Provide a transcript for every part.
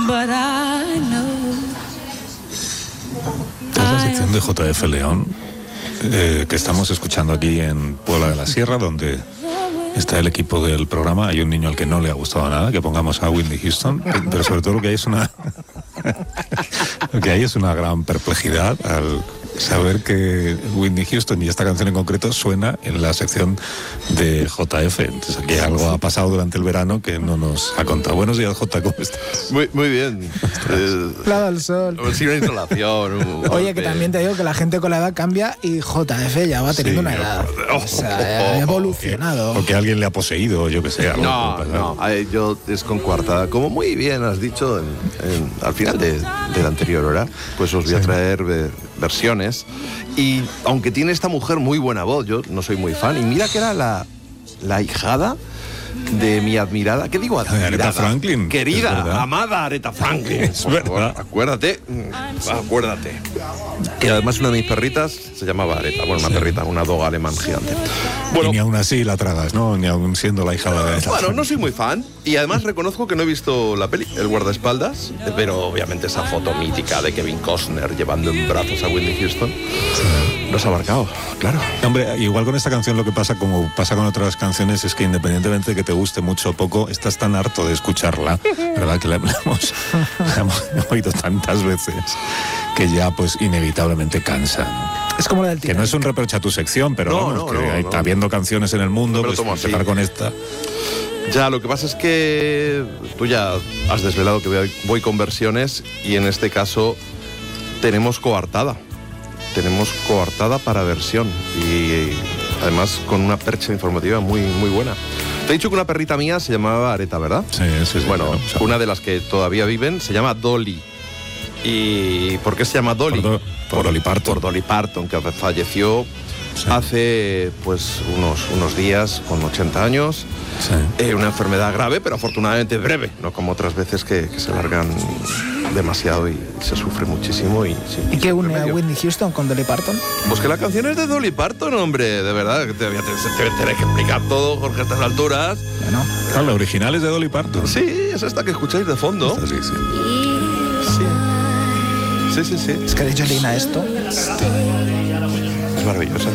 but I know. Es la sección de JF León que estamos escuchando aquí en Puebla de la Sierra, donde está el equipo del programa. Hay un niño al que no le ha gustado nada que pongamos a Whitney Houston, pero sobre todo lo que hay es una gran perplejidad al saber que Whitney Houston y esta canción en concreto suena en la sección de JF. Entonces aquí algo ha pasado durante el verano que no nos ha contado. Buenos días, Jota, ¿cómo estás? Muy bien. Plada al sol. Sí, una insolación. Oye, que también te digo que la gente con la edad cambia y JF ya va teniendo una edad. O sea, ha evolucionado. O que alguien le ha poseído, yo que sé. No, yo desconcuartada. Como muy bien has dicho al final de la anterior hora, pues os voy a traer versiones. Y aunque tiene esta mujer muy buena voz, yo no soy muy fan. Y mira que era la hijada de mi admirada, ¿qué digo? Admirada, Aretha Franklin. Querida, amada Aretha Franklin. Es verdad. Acuérdate. Y además una de mis perritas se llamaba Aretha. Bueno, una perrita, una doga alemán gigante. Bueno, y ni aún así la tragas, ¿no? Ni aún siendo la hijada de Aretha. Bueno, no soy muy fan. Y además reconozco que no he visto la peli, El guardaespaldas, pero obviamente esa foto mítica de Kevin Costner llevando en brazos a Whitney Houston nos ha marcado, claro. Hombre, igual con esta canción lo que pasa, como pasa con otras canciones, es que independientemente de que te guste mucho o poco, estás tan harto de escucharla, ¿verdad? Que la hemos oído tantas veces que ya pues inevitablemente cansa, ¿no? Es como la del Que no es un reproche a tu sección, pero está habiendo canciones en el mundo, pues empezar con esta. Ya, lo que pasa es que tú ya has desvelado que voy con versiones y en este caso tenemos coartada para versión y además con una percha informativa muy, muy buena. Te he dicho que una perrita mía se llamaba Aretha, ¿verdad? Sí. Bueno, una de las que todavía viven se llama Dolly. ¿Y por qué se llama Dolly? Por Dolly Parton. Por Dolly Parton, que falleció hace pues unos días, con 80 años. Sí. Una enfermedad grave, pero afortunadamente breve, no como otras veces que se largan demasiado y se sufre muchísimo. ¿Y qué une a Whitney Houston con Dolly Parton? Pues que la canción es de Dolly Parton, hombre, de verdad, que te voy a tener que explicar todo, Jorge, a estas alturas. Bueno. Claro, la original es de Dolly Parton. Sí, es esta que escucháis de fondo. Sí. Es que de Jolene a esto es maravillosa.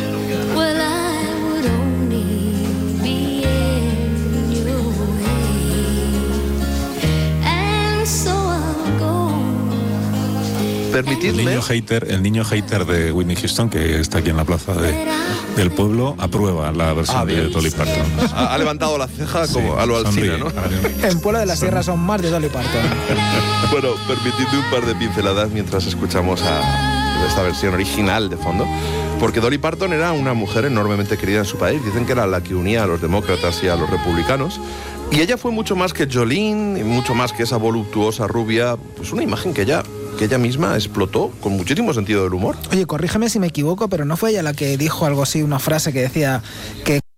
Permitidme. El niño hater de Whitney Houston, que está aquí en la plaza del pueblo, aprueba la versión de Dolly Parton. Ha levantado la ceja como a lo Alsina, ¿no? En Puebla de la Sierra son más de Dolly Parton. Bueno, permitidme un par de pinceladas mientras escuchamos a esta versión original de fondo, porque Dolly Parton era una mujer enormemente querida en su país. Dicen que era la que unía a los demócratas y a los republicanos. Y ella fue mucho más que Jolene, y mucho más que esa voluptuosa rubia, pues una imagen que ella misma explotó con muchísimo sentido del humor. Oye, corrígeme si me equivoco, pero ¿no fue ella la que dijo algo así, una frase que decía que